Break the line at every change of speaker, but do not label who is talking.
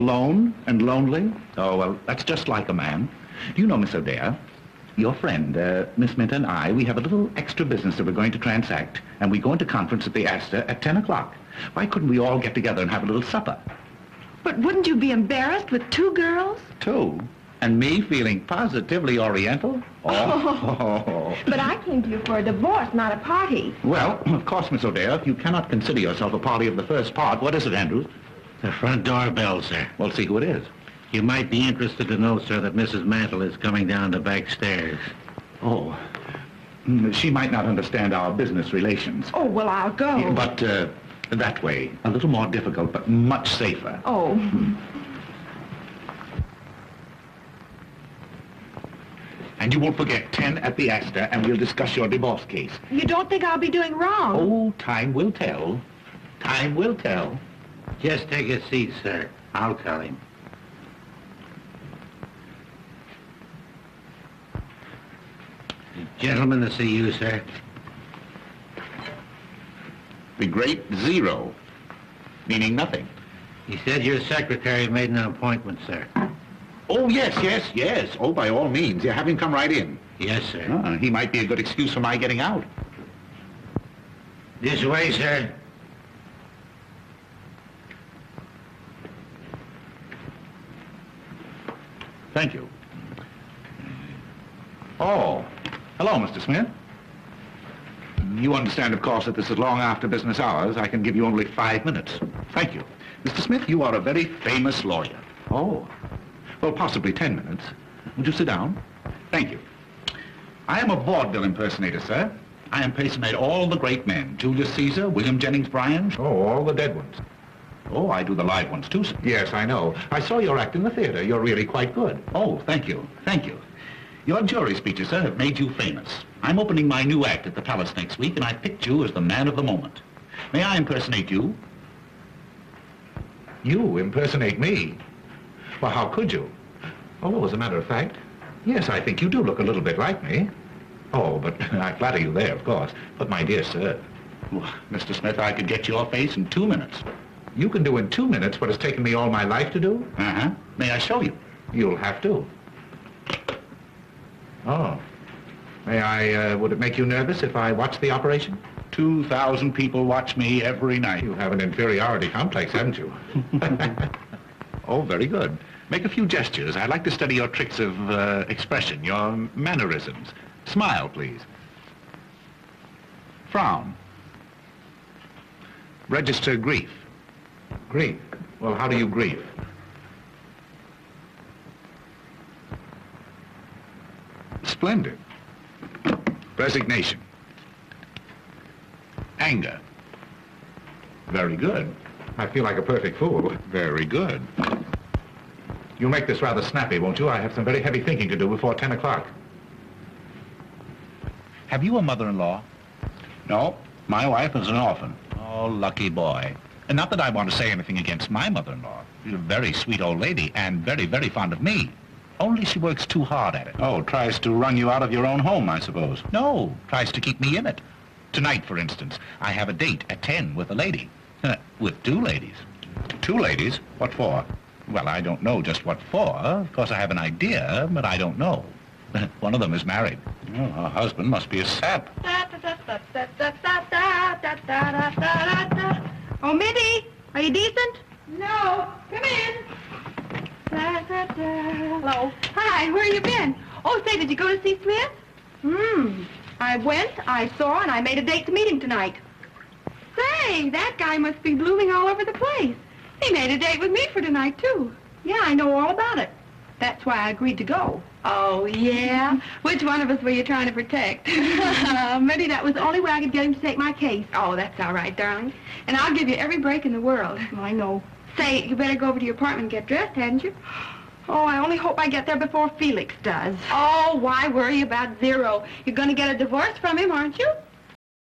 Alone and lonely? Oh, well, that's just like a man. Do you know, Miss O'Dea, your friend, Miss Mint and I, we have a little extra business that we're going to transact, and we go into conference at the Astor at 10 o'clock. Why couldn't we all get together and have a little supper?
But wouldn't you be embarrassed with two girls?
Two? And me feeling positively oriental? Oh.
But I came to you for a divorce, not a party.
Well, of course, Miss O'Dea, if you cannot consider yourself a party of the first part, what is it, Andrews?
The front door bell, sir.
Well, see who it is.
You might be interested to know, sir, that Mrs. Mantle is coming down the back stairs.
Oh. She might not understand our business relations.
Oh, well, I'll go.
But that way. A little more difficult, but much safer.
Oh.
And you won't forget 10 at the Astor, and we'll discuss your divorce case.
You don't think I'll be doing wrong?
Oh, time will tell. Time will tell.
Just take a seat, sir. I'll tell him. Gentlemen to see you, sir.
The great zero, meaning nothing.
He said your secretary made an appointment, sir.
Oh, yes. Oh, by all means. Yeah, have him come right in.
Yes, sir.
He might be a good excuse for my getting out.
This way, sir.
Thank you. Oh, hello, Mr. Smith. You understand, of course, that this is long after business hours. I can give you only 5 minutes. Thank you. Mr. Smith, you are a very famous lawyer. Oh. Well, possibly 10 minutes. Would you sit down? Thank you. I am a vaudeville impersonator, sir. I impersonate all the great men. Julius Caesar, William Jennings Bryan. Oh, all the dead ones. Oh, I do the live ones, too, sir. Yes, I know. I saw your act in the theater. You're really quite good. Oh, thank you. Thank you. Your jury speeches, sir, have made you famous. I'm opening my new act at the Palace next week, and I picked you as the man of the moment. May I impersonate you? You impersonate me? Well, how could you? Oh, as a matter of fact, yes, I think you do look a little bit like me. Oh, but I flatter you there, of course. But, my dear sir, well, Mr. Smith, I could get your face in 2 minutes. You can do in 2 minutes what has taken me all my life to do? Uh-huh. May I show you? You'll have to. Oh. May I, would it make you nervous if I watched the operation? 2,000 people watch me every night. You have an inferiority complex, haven't you? Oh, very good. Make a few gestures. I'd like to study your tricks of expression, your mannerisms. Smile, please. Frown. Register grief. Grief? Well, how do you grieve? Splendid. Resignation. Anger. Very good. I feel like a perfect fool. Very good. You'll make this rather snappy, won't you? I have some very heavy thinking to do before 10 o'clock. Have you a mother-in-law? No. My wife is an orphan. Oh, lucky boy. And not that I want to say anything against my mother-in-law. She's a very sweet old lady and very, very fond of me. Only she works too hard at it. Oh, tries to run you out of your own home, I suppose. No, tries to keep me in it. Tonight, for instance, I have a date at 10 with a lady. With 2 ladies. 2 ladies? What for? Well, I don't know just what for. Of course, I have an idea, but I don't know. One of them is married. Oh, her husband must be a sap.
Oh, Minnie, are you decent? No. Come in. Hello. Hi, where you been? Oh, say, did you go to see Smith? I went, I saw, and I made a date to meet him tonight. Say, that guy must be blooming all over the place. He made a date with me for tonight, too. Yeah, I know all about it. That's why I agreed to go. Oh, yeah? Which one of us were you trying to protect? Maybe that was the only way I could get him to take my case. Oh, that's all right, darling. And I'll give you every break in the world. I know. Say, you better go over to your apartment and get dressed, hadn't you? Oh, I only hope I get there before Felix does. Oh, why worry about Zero? You're going to get a divorce from him, aren't you?